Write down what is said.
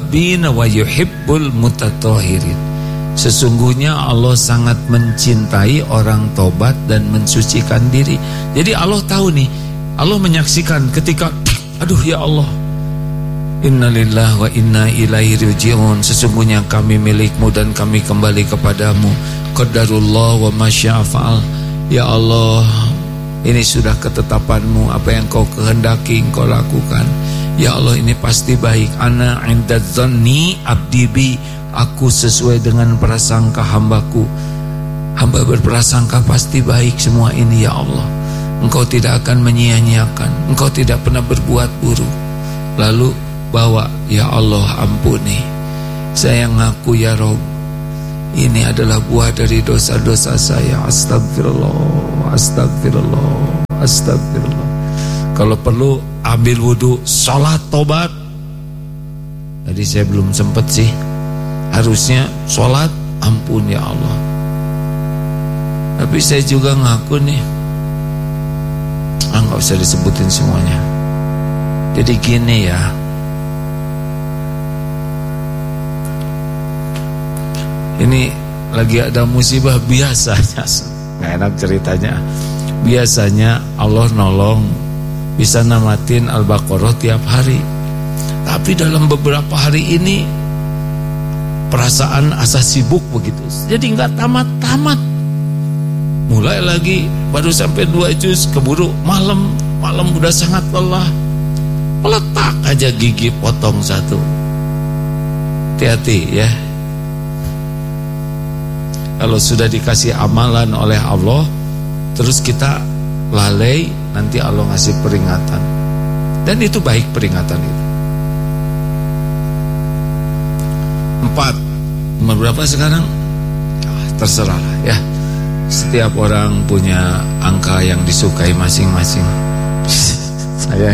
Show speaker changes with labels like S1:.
S1: tawwabin wa yuhibbul mutatahhirin. Sesungguhnya Allah sangat mencintai orang tobat dan mensucikan diri. Jadi Allah tahu nih, Allah menyaksikan ketika aduh ya Allah, innalillahi wa inna ilaihi raji'un, sesungguhnya kami milikmu dan kami kembali kepadamu. Qadarullah wa masya'a fa'al. Ya Allah, ini sudah ketetapanmu, apa yang kau kehendaki kau lakukan. Ya Allah, ini pasti baik. Ana 'inda dzanni abdi bi, aku sesuai dengan prasangka hambaku. Hamba berprasangka pasti baik semua ini ya Allah. Engkau tidak akan menyia-nyiakan, Engkau tidak pernah berbuat buruk. Lalu bawa, ya Allah ampuni, saya ngaku ya Rob, ini adalah buah dari dosa-dosa saya. Astagfirullah, astagfirullah, astagfirullah. Kalau perlu ambil wudhu, sholat tobat. Tadi saya belum sempat sih, harusnya sholat, ampun ya Allah. Tapi saya juga ngaku nih, nggak usah disebutin semuanya. Jadi gini ya, ini lagi ada musibah biasanya, nggak enak ceritanya. Biasanya Allah nolong bisa namatin Al-Baqarah tiap hari. Tapi dalam beberapa hari ini perasaan asa sibuk begitu, jadi nggak tamat-tamat. Mulai lagi baru sampai 2 juz, keburu malam udah sangat lelah. Letak aja gigi potong 1. Hati-hati ya. Kalau sudah dikasih amalan oleh Allah, terus kita lalai, nanti Allah ngasih peringatan. Dan itu baik peringatan itu. 4. Nomor berapa sekarang? Terserah lah ya. Setiap orang punya angka yang disukai masing-masing.